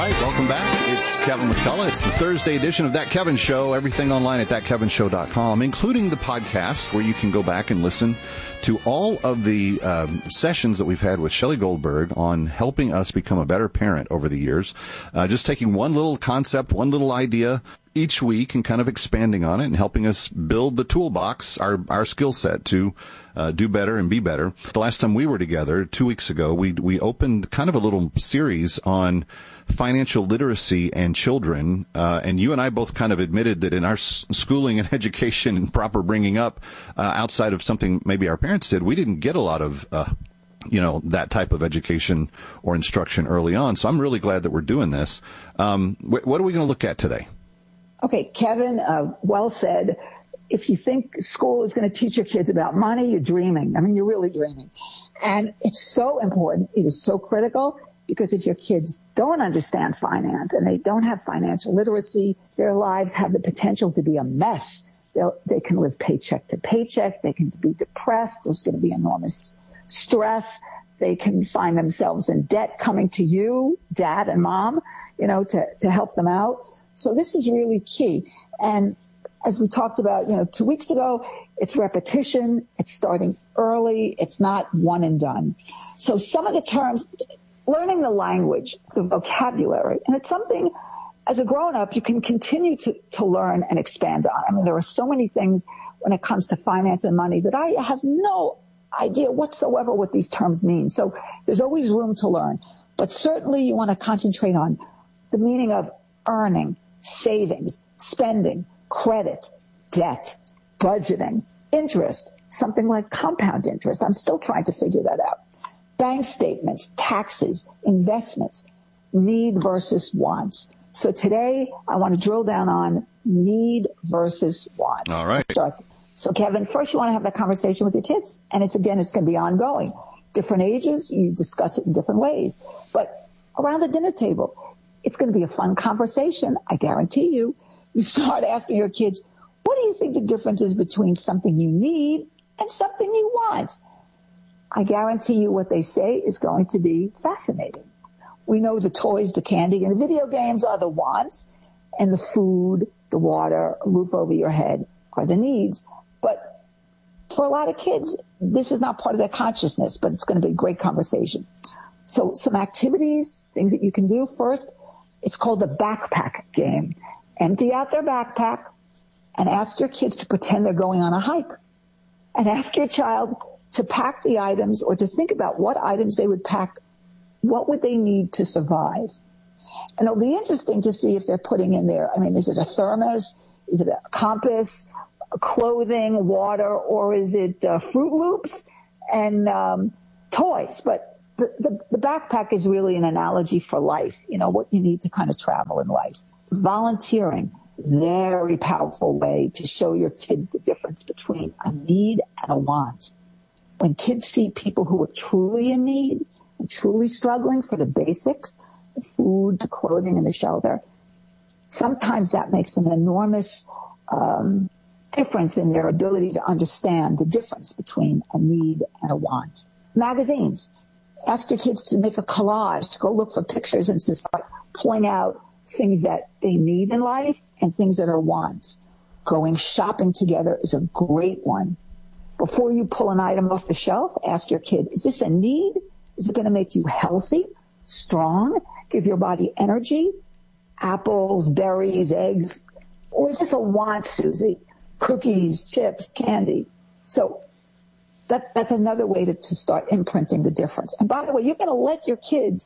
right, welcome back. It's Kevin McCullough. It's the Thursday edition of That Kevin Show. Everything online at thatkevinshow.com, including the podcast where you can go back and listen to all of the sessions that we've had with Shelley Goldberg on helping us become a better parent over the years. Just taking one little concept, one little idea each week and kind of expanding on it and helping us build the toolbox, our skill set to do better and be better. The last time we were together, 2 weeks ago, we opened kind of a little series on financial literacy and children, and you and I both kind of admitted that in our schooling and education and proper bringing up, outside of something maybe our parents did, we didn't get a lot of that type of education or instruction early on. So I'm really glad that we're doing this. What are we going to look at today? Okay, Kevin, well said. If you think school is going to teach your kids about money, you're dreaming. I mean, you're really dreaming. And it's so important. It is so critical because if your kids don't understand finance and they don't have financial literacy, their lives have the potential to be a mess. They can live paycheck to paycheck. They can be depressed. There's going to be enormous stress. They can find themselves in debt coming to you, dad and mom, to help them out. So this is really key. And as we talked about, 2 weeks ago, it's repetition. It's starting early. It's not one and done. So some of the terms, learning the language, the vocabulary, and it's something as a grown-up you can continue to learn and expand on. I mean, there are so many things when it comes to finance and money that I have no idea whatsoever what these terms mean. So there's always room to learn. But certainly you want to concentrate on the meaning of earning, savings, spending, credit, debt, budgeting, interest, something like compound interest. I'm still trying to figure that out. Bank statements, taxes, investments, need versus wants. So today I want to drill down on need versus wants. All right. So Kevin, first you want to have that conversation with your kids. And it's going to be ongoing. Different ages, you discuss it in different ways. But around the dinner table, it's going to be a fun conversation. I guarantee you. You start asking your kids, what do you think the difference is between something you need and something you want? I guarantee you what they say is going to be fascinating. We know the toys, the candy, and the video games are the wants, and the food, the water, a roof over your head are the needs. But for a lot of kids, this is not part of their consciousness, but it's going to be a great conversation. So some activities, things that you can do. First, it's called the backpack game. Empty out their backpack and ask your kids to pretend they're going on a hike. And ask your child to pack the items or to think about what items they would pack. What would they need to survive? And it'll be interesting to see if they're putting in there, is it a thermos? Is it a compass, clothing, water, or is it Fruit Loops and toys? But the backpack is really an analogy for life, what you need to kind of travel in life. Volunteering, very powerful way to show your kids the difference between a need and a want. When kids see people who are truly in need and truly struggling for the basics, the food, the clothing, and the shelter, sometimes that makes an enormous difference in their ability to understand the difference between a need and a want. Magazines. Ask your kids to make a collage, to go look for pictures and to start pulling out things that they need in life and things that are wants. Going shopping together is a great one. Before you pull an item off the shelf, ask your kid, is this a need? Is it going to make you healthy, strong, give your body energy? Apples, berries, eggs. Or is this a want, Susie? Cookies, chips, candy. So that's another way to start imprinting the difference. And by the way, you're going to let your kids,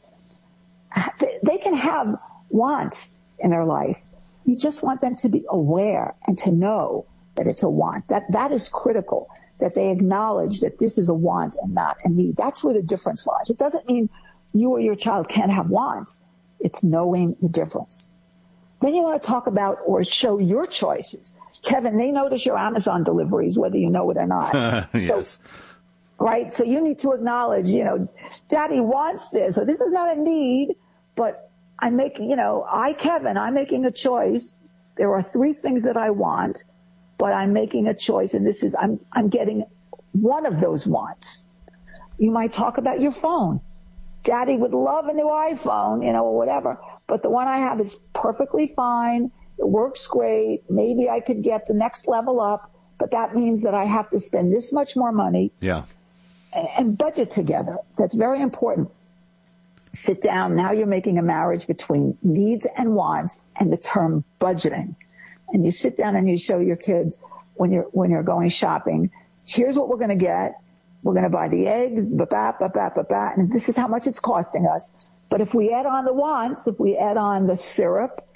they can have wants in their life. You just want them to be aware and to know that it's a want. That is critical, that they acknowledge that this is a want and not a need. That's where the difference lies. It doesn't mean you or your child can't have wants. It's knowing the difference. Then you want to talk about or show your choices. Kevin, they notice your Amazon deliveries, whether you know it or not. Yes. Right? So you need to acknowledge, Daddy wants this, or this is not a need, but I'm making, Kevin, I'm making a choice. There are 3 things that I want, but I'm making a choice, and I'm getting one of those wants. You might talk about your phone. Daddy would love a new iPhone, or whatever. But the one I have is perfectly fine. It works great. Maybe I could get the next level up, but that means that I have to spend this much more money. Yeah. And budget together. That's very important. Sit down. Now you're making a marriage between needs and wants and the term budgeting. And you sit down and you show your kids when you're going shopping, here's what we're going to get. We're going to buy the eggs, and this is how much it's costing us. But if we add on the wants, if we add on the syrup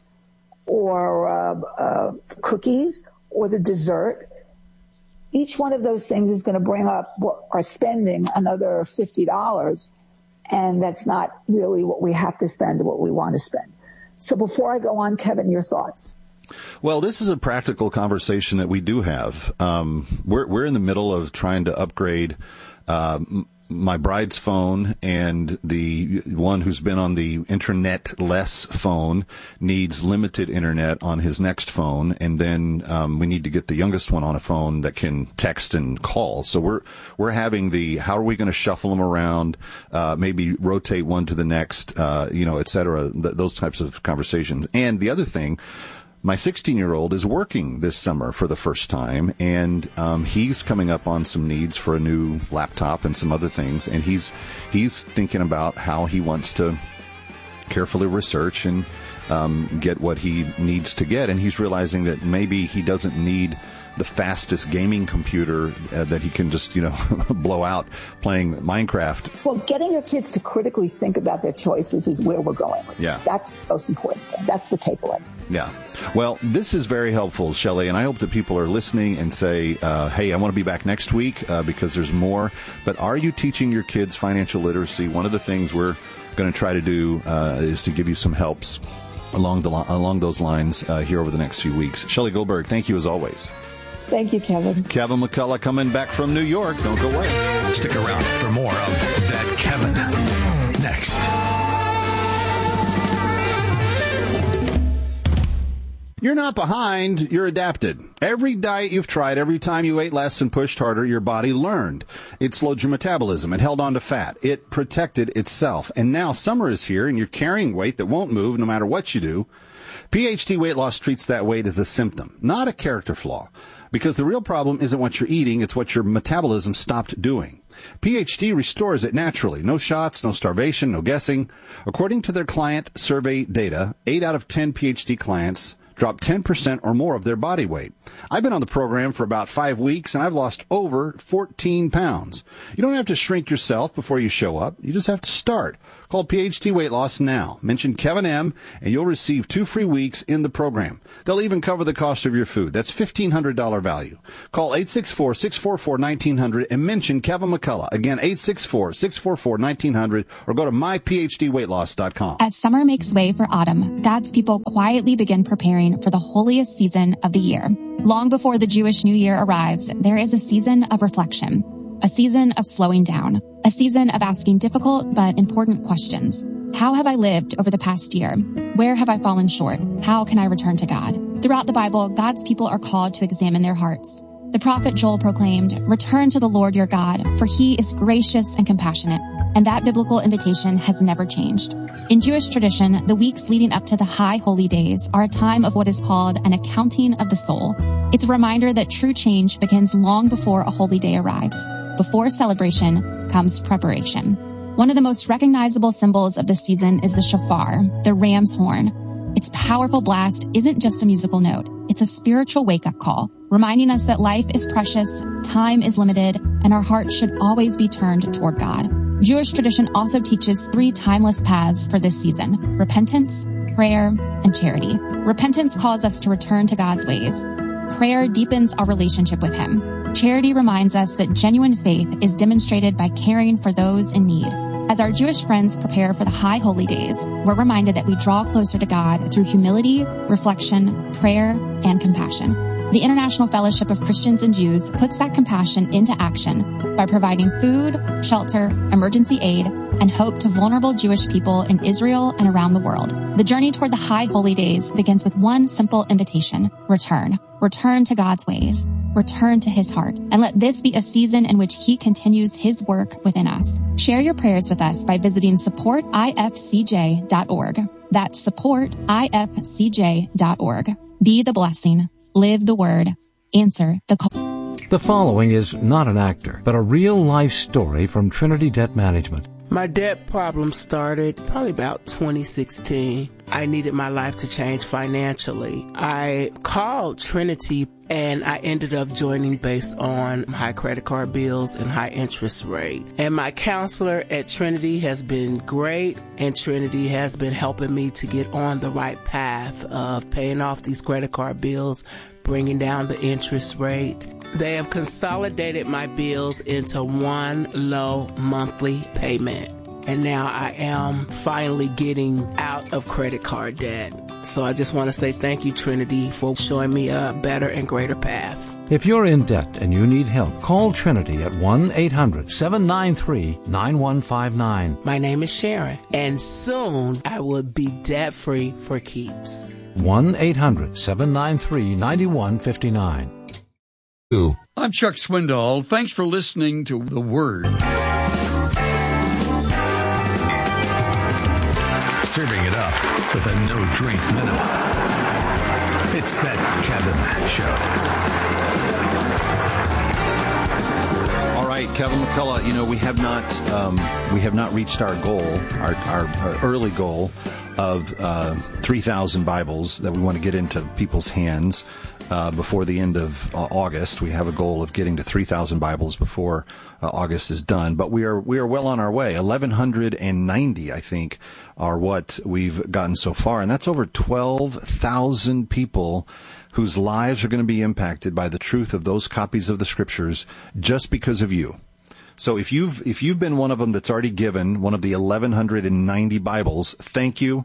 or cookies or the dessert, each one of those things is going to bring up our spending another $50. And that's not really what we have to spend or what we want to spend. So before I go on, Kevin, your thoughts. Well, this is a practical conversation that we do have. We're in the middle of trying to upgrade my bride's phone, and the one who's been on the internet-less phone needs limited internet on his next phone, and then we need to get the youngest one on a phone that can text and call. So we're having how are we going to shuffle them around, maybe rotate one to the next, et cetera, those types of conversations. And the other thing, my 16-year-old is working this summer for the first time, and he's coming up on some needs for a new laptop and some other things, and he's thinking about how he wants to carefully research and get what he needs to get, and he's realizing that maybe he doesn't need the fastest gaming computer that he can just, blow out playing Minecraft. Well, getting your kids to critically think about their choices is where we're going with this. That's the most important thing. That's the takeaway. Yeah. Well, this is very helpful, Shelley, and I hope that people are listening and say, hey, I want to be back next week because there's more. But are you teaching your kids financial literacy? One of the things we're going to try to do is to give you some helps along those lines here over the next few weeks. Shelley Goldberg, thank you as always. Thank you, Kevin. Kevin McCullough coming back from New York. Don't go away. Stick around for more of That Kevin next. You're not behind, you're adapted. Every diet you've tried, every time you ate less and pushed harder, your body learned. It slowed your metabolism. It held on to fat. It protected itself. And now summer is here and you're carrying weight that won't move no matter what you do. PhD Weight Loss treats that weight as a symptom, not a character flaw. Because the real problem isn't what you're eating, it's what your metabolism stopped doing. PhD restores it naturally. No shots, no starvation, no guessing. According to their client survey data, 8 out of 10 PhD clients drop 10% or more of their body weight. I've been on the program for about 5 weeks, and I've lost over 14 pounds. You don't have to shrink yourself before you show up. You just have to start. Call PhD Weight Loss now. Mention Kevin M., and you'll receive 2 free weeks in the program. They'll even cover the cost of your food. That's $1,500 value. Call 864-644-1900 and mention Kevin McCullough. Again, 864-644-1900, or go to myphdweightloss.com. As summer makes way for autumn, God's people quietly begin preparing for the holiest season of the year. Long before the Jewish New Year arrives, there is a season of reflection, a season of slowing down, a season of asking difficult but important questions. How have I lived over the past year? Where have I fallen short? How can I return to God? Throughout the Bible, God's people are called to examine their hearts. The prophet Joel proclaimed, "Return to the Lord your God, for he is gracious and compassionate." And that biblical invitation has never changed. In Jewish tradition, the weeks leading up to the high holy days are a time of what is called an accounting of the soul. It's a reminder that true change begins long before a holy day arrives. Before celebration comes preparation. One of the most recognizable symbols of this season is the shofar, the ram's horn. Its powerful blast isn't just a musical note. It's a spiritual wake-up call, reminding us that life is precious, time is limited, and our hearts should always be turned toward God. Jewish tradition also teaches 3 timeless paths for this season: repentance, prayer, and charity. Repentance calls us to return to God's ways. Prayer deepens our relationship with Him. Charity reminds us that genuine faith is demonstrated by caring for those in need. As our Jewish friends prepare for the high holy days, we're reminded that we draw closer to God through humility, reflection, prayer, and compassion. The International Fellowship of Christians and Jews puts that compassion into action by providing food, shelter, emergency aid, and hope to vulnerable Jewish people in Israel and around the world. The journey toward the high holy days begins with one simple invitation: return. Return to God's ways. return to his heart, and let this be a season in which he continues his work within us. Share your prayers with us by visiting supportifcj.org. That's supportifcj.org. Be the blessing. Live the word. Answer the call. The following is not an actor, but a real-life story from Trinity Debt Management. My debt problem started probably about 2016. I needed my life to change financially. I called Trinity and I ended up joining based on high credit card bills and high interest rate. And my counselor at Trinity has been great, and Trinity has been helping me to get on the right path of paying off these credit card bills, bringing down the interest rate. They have consolidated my bills into one low monthly payment. And now I am finally getting out of credit card debt. So I just want to say thank you, Trinity, for showing me a better and greater path. If you're in debt and you need help, call Trinity at 1-800-793-9159. My name is Sharon, and soon I will be debt-free for keeps. 1-800-793-9159. I'm Chuck Swindoll. Thanks for listening to The Word. Serving it up with a no-drink minute. It's That Kevin Show. All right, Kevin McCullough, we have not reached our goal, our early goal of 3,000 Bibles that we want to get into people's hands before the end of August. We have a goal of getting to 3,000 Bibles before August is done, but we are well on our way. 1,190, I think, are what we've gotten so far, and that's over 12,000 people whose lives are going to be impacted by the truth of those copies of the Scriptures just because of you. So if you've been one of them that's already given one of the 1,190 Bibles, thank you.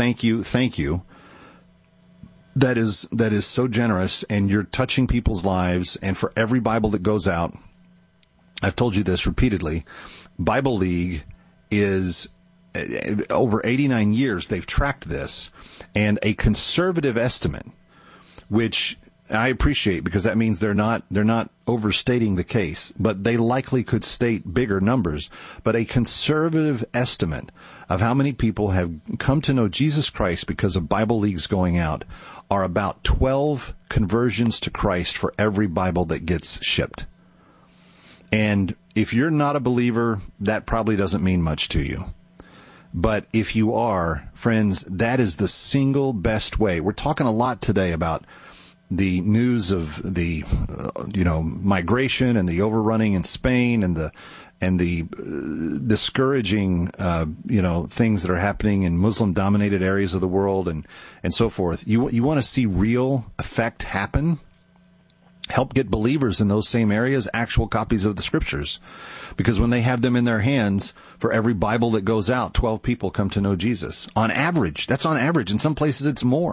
That is so generous, and you're touching people's lives. And for every Bible that goes out, I've told you this repeatedly, Bible League is over 89 years they've tracked this, and a conservative estimate, which I appreciate because that means they're not overstating the case, but they likely could state bigger numbers. But a conservative estimate of how many people have come to know Jesus Christ because of Bible Leagues going out are about 12 conversions to Christ for every Bible that gets shipped. And if you're not a believer, that probably doesn't mean much to you. But if you are, friends, that is the single best way. We're talking a lot today about the news of the, migration and the overrunning in Spain and the discouraging, things that are happening in Muslim-dominated areas of the world and so forth. You want to see real effect happen? Help get believers in those same areas actual copies of the Scriptures. Because when they have them in their hands, for every Bible that goes out, 12 people come to know Jesus. On average. That's on average. In some places it's more.